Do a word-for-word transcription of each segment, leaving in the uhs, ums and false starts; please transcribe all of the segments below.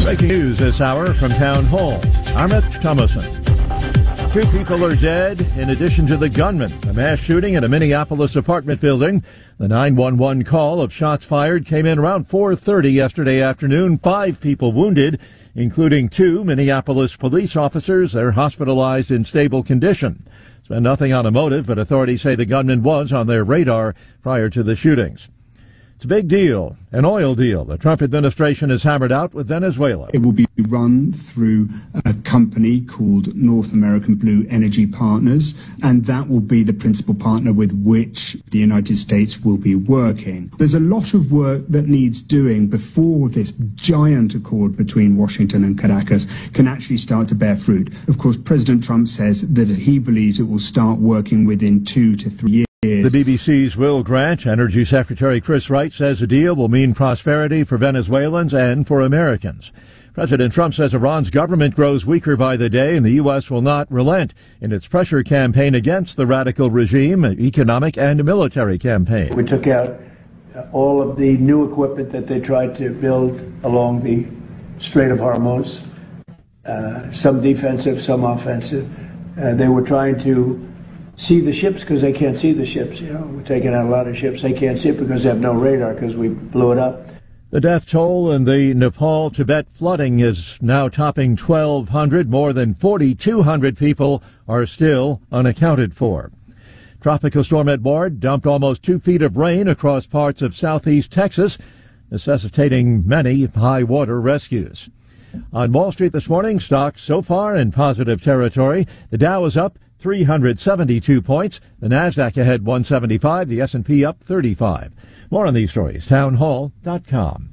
Breaking news this hour from Town Hall. I'm Rich Thomason. Two people are dead in addition to the gunman. A mass shooting in a Minneapolis apartment building. The nine one one call of shots fired came in around four thirty yesterday afternoon. Five people wounded, including two Minneapolis police officers. They're hospitalized in stable condition. There's been nothing on a motive, but authorities say the gunman was on their radar prior to the shootings. It's a big deal, an oil deal the Trump administration has hammered out with Venezuela. It will be run through a company called North American Blue Energy Partners, and that will be the principal partner with which the United States will be working. There's a lot of work that needs doing before this giant accord between Washington and Caracas can actually start to bear fruit. Of course, President Trump says that he believes it will start working within two to three years. The B B C's Will Grant, Energy Secretary Chris Wright says the deal will mean prosperity for Venezuelans and for Americans. President Trump says Iran's government grows weaker by the day and the U S will not relent in its pressure campaign against the radical regime, economic and military campaign. We took out all of the new equipment that they tried to build along the Strait of Hormuz, uh, some defensive, some offensive. Uh, they were trying to see the ships because they can't see the ships. You know, we're taking out a lot of ships. They can't see it because they have no radar because we blew it up. The death toll in the Nepal-Tibet flooding is now topping twelve hundred. More than forty-two hundred people are still unaccounted for. Tropical storm Edward dumped almost two feet of rain across parts of southeast Texas, necessitating many high water rescues. On Wall Street this morning, stocks so far in positive territory. The Dow is up three hundred seventy-two points. The Nasdaq ahead one seventy-five. The S and P up thirty-five. More on these stories. townhall dot com.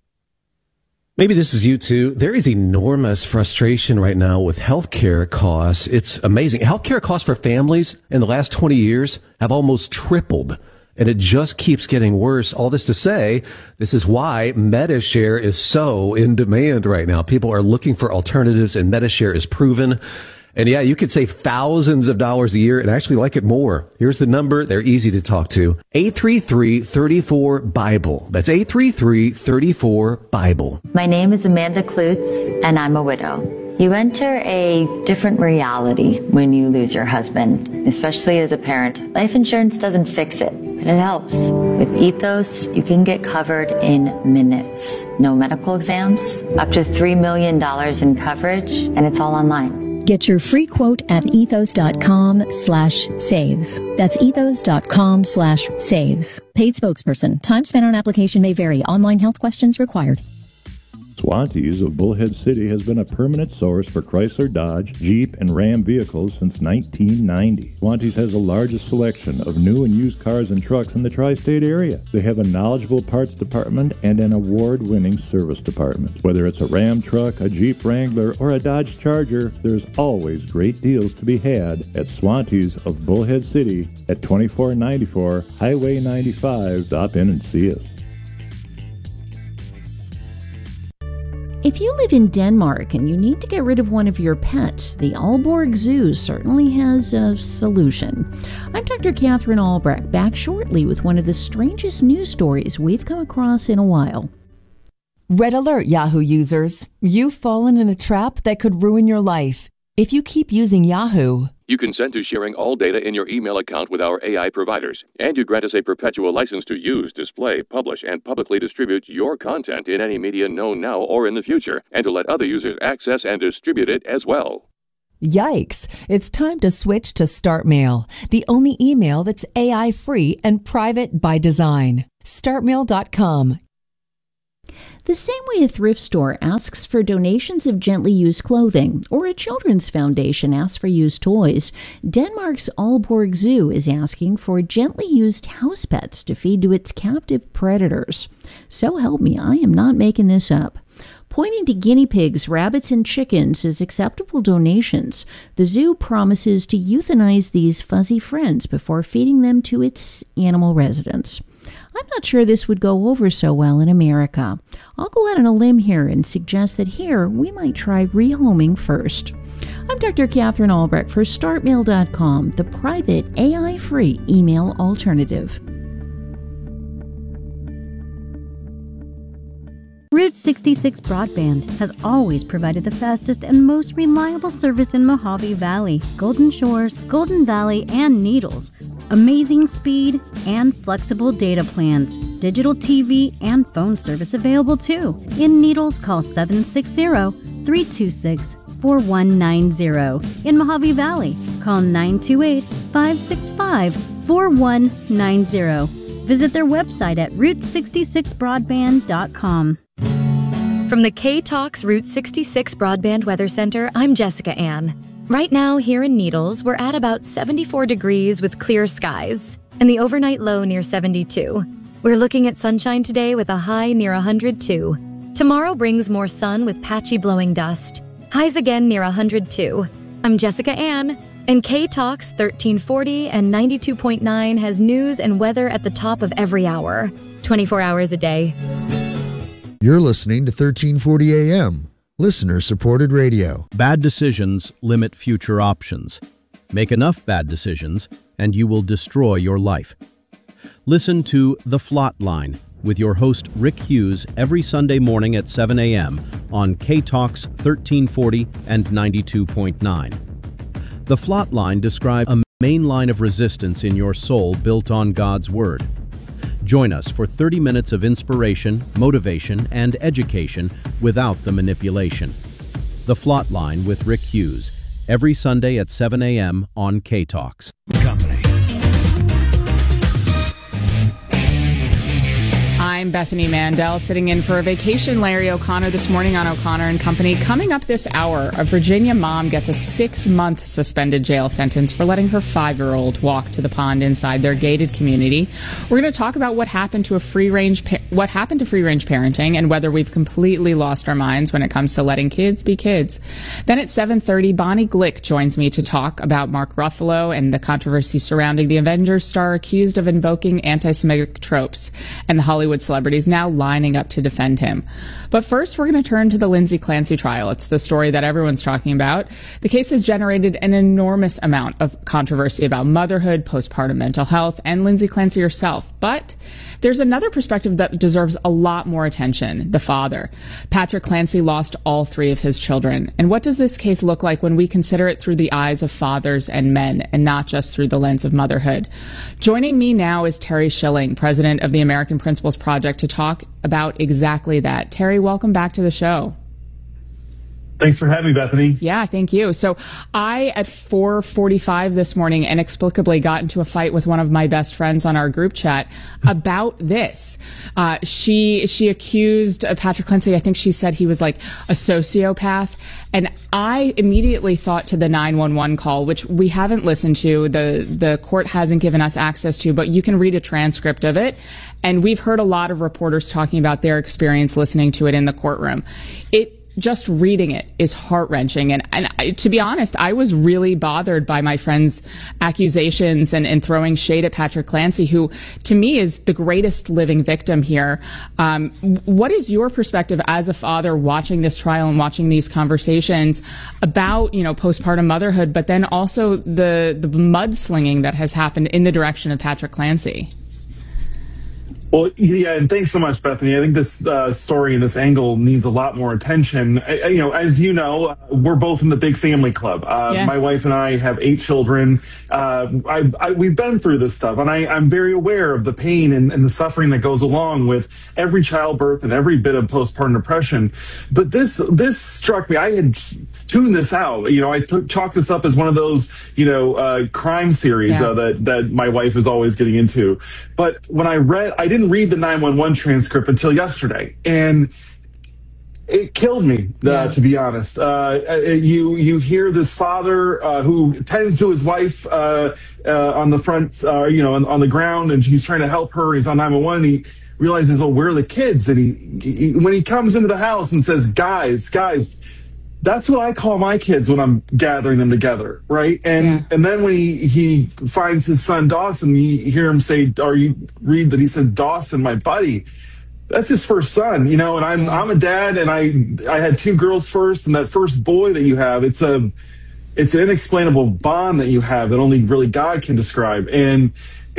Maybe this is you too. There is enormous frustration right now with healthcare costs. It's amazing. Healthcare costs for families in the last twenty years have almost tripled. And it just keeps getting worse. All this to say, this is why Medi-Share is so in demand right now. People are looking for alternatives, and Medi-Share is proven. And yeah, you could save thousands of dollars a year and actually like it more. Here's the number. They're easy to talk to. eight three three, three four, BIBLE. That's eight three three, three four, BIBLE. My name is Amanda Klutz, and I'm a widow. You enter a different reality when you lose your husband, especially as a parent. Life insurance doesn't fix it, but it helps. With Ethos, you can get covered in minutes. No medical exams, up to three million dollars in coverage, and it's all online. Get your free quote at ethos.com slash save. That's ethos.com slash save. Paid spokesperson. Time spent on application may vary. Online health questions required. Swantees of Bullhead City has been a permanent source for Chrysler, Dodge, Jeep, and Ram vehicles since nineteen ninety. Swantees has the largest selection of new and used cars and trucks in the tri-state area. They have a knowledgeable parts department and an award-winning service department. Whether it's a Ram truck, a Jeep Wrangler, or a Dodge Charger, there's always great deals to be had at Swantees of Bullhead City at twenty-four ninety-four Highway ninety-five. Stop in and see us. If you live in Denmark and you need to get rid of one of your pets, the Aalborg Zoo certainly has a solution. I'm Doctor Catherine Albrecht, back shortly with one of the strangest news stories we've come across in a while. Red alert, Yahoo users. You've fallen in a trap that could ruin your life. If you keep using Yahoo, you consent to sharing all data in your email account with our A I providers, and you grant us a perpetual license to use, display, publish, and publicly distribute your content in any media known now or in the future, and to let other users access and distribute it as well. Yikes. It's time to switch to StartMail, the only email that's A I-free and private by design. start mail dot com. The same way a thrift store asks for donations of gently used clothing, or a children's foundation asks for used toys, Denmark's Aalborg Zoo is asking for gently used house pets to feed to its captive predators. So help me, I am not making this up. Pointing to guinea pigs, rabbits, and chickens as acceptable donations, the zoo promises to euthanize these fuzzy friends before feeding them to its animal residents. I'm not sure this would go over so well in America. I'll go out on a limb here and suggest that here we might try rehoming first. I'm Doctor Catherine Albrecht for start mail dot com, the private A I-free email alternative. Route sixty-six Broadband has always provided the fastest and most reliable service in Mojave Valley, Golden Shores, Golden Valley, and Needles. Amazing speed and flexible data plans. Digital T V and phone service available too. In Needles, call seven six zero, three two six, four one nine zero. In Mojave Valley, call nine two eight, five six five, four one nine zero. Visit their website at route sixty-six broadband dot com. From the K-Talks Route sixty-six Broadband Weather Center, I'm Jessica Ann. Right now, here in Needles, we're at about seventy-four degrees with clear skies, and the overnight low near seventy-two. We're looking at sunshine today with a high near one hundred two. Tomorrow brings more sun with patchy blowing dust. Highs again near one hundred two. I'm Jessica Ann, and K-Talks thirteen forty and ninety-two point nine has news and weather at the top of every hour, twenty-four hours a day. You're listening to thirteen forty A M, listener-supported radio. Bad decisions limit future options. Make enough bad decisions, and you will destroy your life. Listen to The Flot Line with your host Rick Hughes every Sunday morning at seven A M on K-Talks thirteen forty and ninety-two point nine. The Flot Line describes a main line of resistance in your soul built on God's Word. Join us for thirty minutes of inspiration, motivation, and education without the manipulation. The Flot Line with Rick Hughes, every Sunday at seven A M on K-Talks. Company. I'm Bethany Mandel, sitting in for a vacation Larry O'Connor this morning on O'Connor and Company. Coming up this hour, a Virginia mom gets a six-month suspended jail sentence for letting her five-year-old walk to the pond inside their gated community. We're going to talk about what happened to a free-range pa- what happened to free-range parenting and whether we've completely lost our minds when it comes to letting kids be kids. Then at seven thirty, Bonnie Glick joins me to talk about Mark Ruffalo and the controversy surrounding the Avengers star accused of invoking anti-Semitic tropes and the Hollywood celebrities now lining up to defend him. But first, we're going to turn to the Lindsay Clancy trial. It's the story that everyone's talking about. The case has generated an enormous amount of controversy about motherhood, postpartum mental health, and Lindsay Clancy herself. But there's another perspective that deserves a lot more attention, the father. Patrick Clancy lost all three of his children. And what does this case look like when we consider it through the eyes of fathers and men and not just through the lens of motherhood? Joining me now is Terry Schilling, president of the American Principles Project, to talk about exactly that. Terry, welcome back to the show. Thanks for having me, Bethany. Yeah, thank you. So I, at four forty-five this morning, inexplicably got into a fight with one of my best friends on our group chat about this. Uh, she she accused uh, Patrick Clancy, I think she said he was like a sociopath. And I immediately thought to the nine one one call, which we haven't listened to, the, the court hasn't given us access to, but you can read a transcript of it. And we've heard a lot of reporters talking about their experience listening to it in the courtroom. It Just reading it is heart-wrenching. And, and I, to be honest, I was really bothered by my friend's accusations and, and throwing shade at Patrick Clancy, who, to me, is the greatest living victim here. Um, what is your perspective as a father watching this trial and watching these conversations about, you know, postpartum motherhood, but then also the, the mudslinging that has happened in the direction of Patrick Clancy? Well, yeah, and thanks so much, Bethany. I think this uh, story and this angle needs a lot more attention. I, you know, as you know, uh, we're both in the big family club. Uh, yeah. My wife and I have eight children. Uh, I, I, we've been through this stuff, and I, I'm very aware of the pain and, and the suffering that goes along with every childbirth and every bit of postpartum depression. But this this struck me. I had tuned this out. You know, I took, chalked this up as one of those, you know, uh, crime series yeah. uh, that that my wife is always getting into. But when I read, I didn't read the nine one one transcript until yesterday, and it killed me, uh, yeah. to be honest. Uh, you you hear this father uh, who tends to his wife uh, uh, on the front, uh, you know, on, on the ground, and he's trying to help her. He's on nine one one, and he realizes, oh, where are the kids? And he, he when he comes into the house and says, guys, guys, that's what I call my kids when I'm gathering them together, right? And yeah. and then when he, he finds his son Dawson, you hear him say, or you read that he said, Dawson, my buddy. That's his first son, you know, and I'm I'm a dad, and I I had two girls first, and that first boy that you have, it's a it's an inexplainable bond that you have that only really God can describe. And it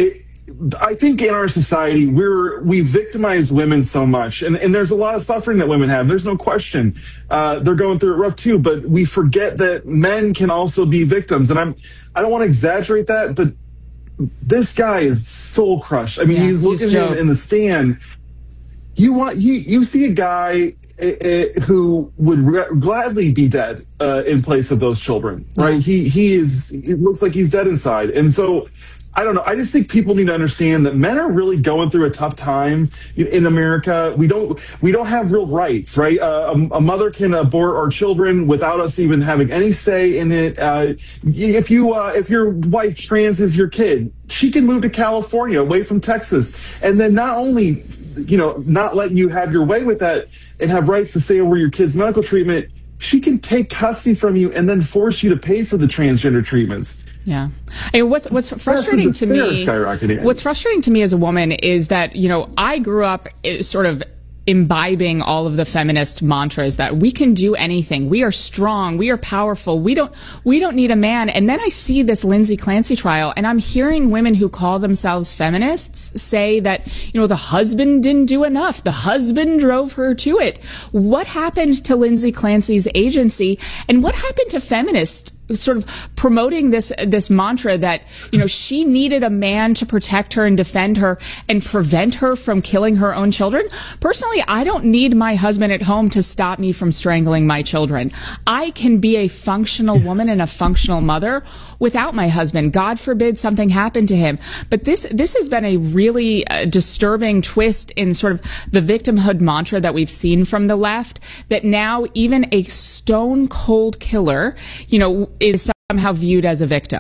I think in our society, we're, we victimize women so much, and, and there's a lot of suffering that women have. There's no question. Uh, they're going through it rough too, but we forget that men can also be victims. And I'm, I don't want to exaggerate that, but this guy is soul crushed. I mean, yeah, you look at him in the stand, you want, you, you see a guy uh, who would re- gladly be dead uh, in place of those children, right? Yeah. He, he is, it looks like he's dead inside. And so, I don't know. I just think people need to understand that men are really going through a tough time in America. We don't we don't have real rights, right? Uh, a, a mother can abort our children without us even having any say in it. Uh, if you uh, if your wife transes your kid, she can move to California, away from Texas, and then not only, you know, not letting you have your way with that and have rights to say over your kid's medical treatment, she can take custody from you and then force you to pay for the transgender treatments. Yeah. I mean, what's what's frustrating to me, what's frustrating to me as a woman is that, you know, I grew up sort of imbibing all of the feminist mantras that we can do anything. We are strong. We are powerful. We don't, we don't need a man. And then I see this Lindsay Clancy trial, and I'm hearing women who call themselves feminists say that, you know, the husband didn't do enough. The husband drove her to it. What happened to Lindsay Clancy's agency? And what happened to feminists sort of promoting this this mantra that, you know, she needed a man to protect her and defend her and prevent her from killing her own children? Personally, I don't need my husband at home to stop me from strangling my children. I can be a functional woman and a functional mother without my husband. God forbid something happened to him. But this this has been a really uh, disturbing twist in sort of the victimhood mantra that we've seen from the left, that now even a stone cold killer, you know, is somehow viewed as a victim.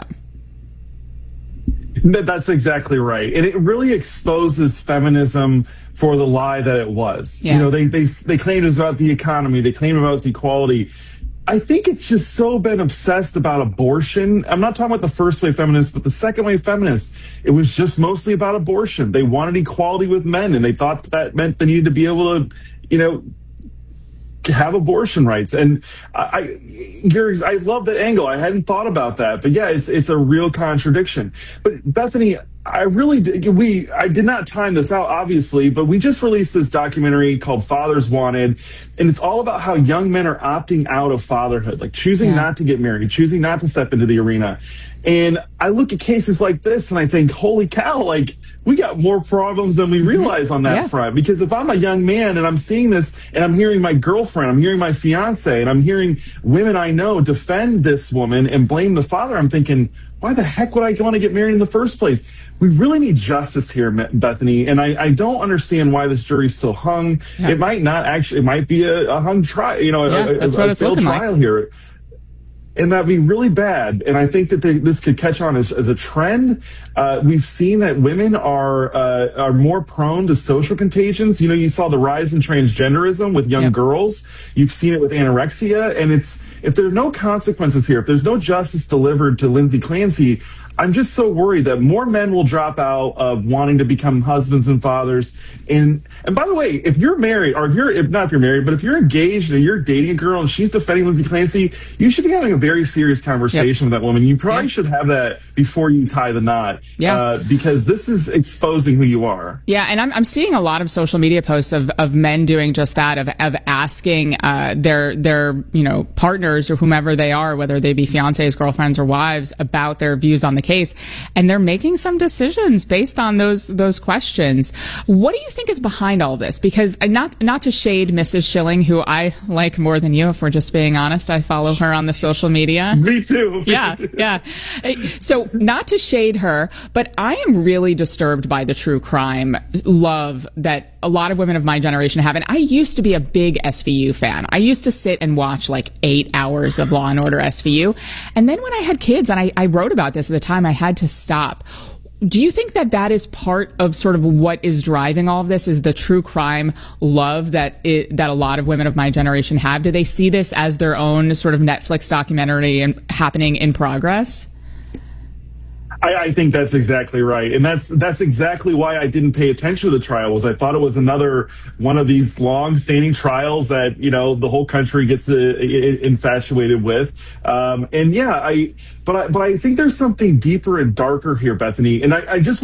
That's exactly right. And it really exposes feminism for the lie that it was. Yeah. You know, they, they, they claimed it was about the economy. They claimed it was equality. I think it's just so been obsessed about abortion. I'm not talking about the first wave feminists, but the second wave feminists. It was just mostly about abortion. They wanted equality with men, and they thought that meant they needed to be able to, you know, have abortion rights. And I, Gary, I love that angle. I hadn't thought about that, but yeah, it's it's a real contradiction. But Bethany, I really did, we I did not time this out, obviously, but we just released this documentary called Fathers Wanted, and it's all about how young men are opting out of fatherhood, like choosing yeah. not to get married, choosing not to step into the arena. And I look at cases like this and I think, holy cow, like, we got more problems than we realize on that yeah. front. Because if I'm a young man and I'm seeing this and I'm hearing my girlfriend, I'm hearing my fiance, and I'm hearing women I know defend this woman and blame the father, I'm thinking, why the heck would I want to get married in the first place? We really need justice here, Bethany. And I, I don't understand why this jury's still hung. Yeah. It might not actually, it might be a, a hung trial, you know, yeah, a, that's a, what a it's failed trial like. here. And that'd be really bad. And I think that they, this could catch on as, as a trend. Uh, we've seen that women are uh, are more prone to social contagions. You know, you saw the rise in transgenderism with young yep. girls. You've seen it with anorexia. And it's if there are no consequences here, if there's no justice delivered to Lindsay Clancy, I'm just so worried that more men will drop out of wanting to become husbands and fathers. And and by the way, if you're married, or if you're if not if you're married, but if you're engaged and you're dating a girl and she's defending Lindsay Clancy, you should be having a very serious conversation yep. with that woman. You probably yep. should have that before you tie the knot. Yeah. Uh, because this is exposing who you are. Yeah, and I'm I'm seeing a lot of social media posts of, of men doing just that, of of asking uh, their their you know partners or whomever they are, whether they be fiancés, girlfriends, or wives, about their views on the case, and they're making some decisions based on those those questions. What do you think is behind all this? Because not not to shade Missus Schilling, who I like more than you, if we're just being honest. I follow her on the social media. Me too. Yeah, yeah. So not to shade her, but I am really disturbed by the true crime love that a lot of women of my generation have. And I used to be a big S V U fan. I used to sit and watch like eight hours of Law and Order S V U. And then when I had kids, and I, I wrote about this at the time, I had to stop. Do you think that that is part of sort of what is driving all of this, is the true crime love that it, that a lot of women of my generation have? Do they see this as their own sort of Netflix documentary and happening in progress? I, I think that's exactly right. And that's that's exactly why I didn't pay attention to the trial. Was I thought it was another one of these long-standing trials that, you know, the whole country gets uh, infatuated with. Um, and yeah, I but I, but I think there's something deeper and darker here, Bethany. And I, I just want to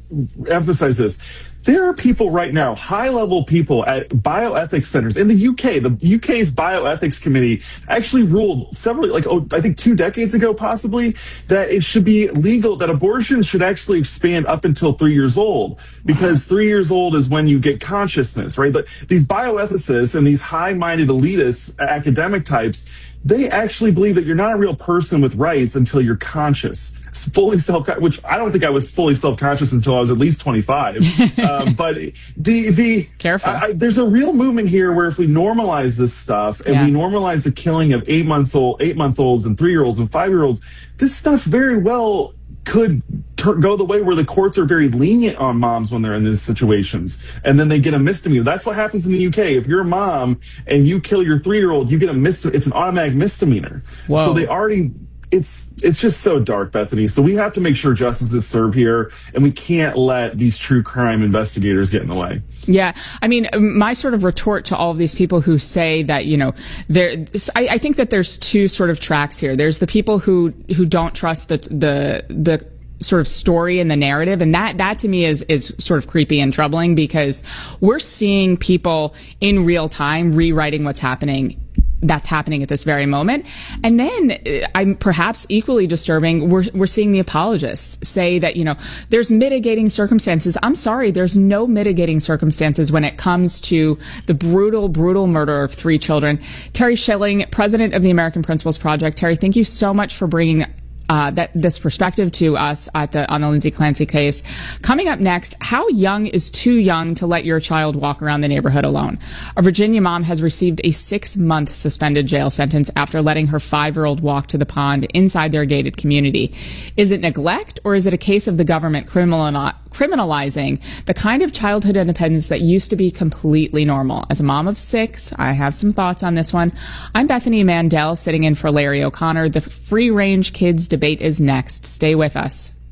emphasize this. There are people right now, high-level people at bioethics centers in the U K. The U K's bioethics committee actually ruled several, like, oh, I think two decades ago, possibly, that it should be legal, that abortion should actually expand up until three years old, because three years old is when you get consciousness, right? But these bioethicists and these high-minded elitist academic types, they actually believe that you're not a real person with rights until you're conscious. Fully self, which I don't think I was fully self-conscious until I was at least twenty-five. um, but the the careful, I, I, there's a real movement here where if we normalize this stuff and yeah. we normalize the killing of eight months old, eight month olds and three year olds and five year olds, this stuff very well could ter- go the way where the courts are very lenient on moms when they're in these situations, and then they get a misdemeanor. That's what happens in the U K. If you're a mom and you kill your three year old, you get a mis- it's an automatic misdemeanor. Whoa. So they already. It's it's just so dark, Bethany. So we have to make sure justice is served here, and we can't let these true crime investigators get in the way. Yeah. I mean, my sort of retort to all of these people who say that, you know, there, I, I think that there's two sort of tracks here. There's the people who, who don't trust the, the, the, sort of story and the narrative, and that that to me is is sort of creepy and troubling, because we're seeing people in real time rewriting what's happening that's happening at this very moment. And then I'm perhaps equally disturbing, we're we're seeing the apologists say that, you know, there's mitigating circumstances. I'm sorry, there's no mitigating circumstances when it comes to the brutal, brutal murder of three children. Terry Schilling, president of the American Principles Project. Terry, thank you so much for bringing Uh, that this perspective to us at the on the Lindsay Clancy case. Coming up next, how young is too young to let your child walk around the neighborhood alone? A Virginia mom has received a six-month suspended jail sentence after letting her five-year-old walk to the pond inside their gated community. Is it neglect, or is it a case of the government criminal criminalizing the kind of childhood independence that used to be completely normal? As a mom of six, I have some thoughts on this one. I'm Bethany Mandel, sitting in for Larry O'Connor. The free-range kids debate is next. Stay with us.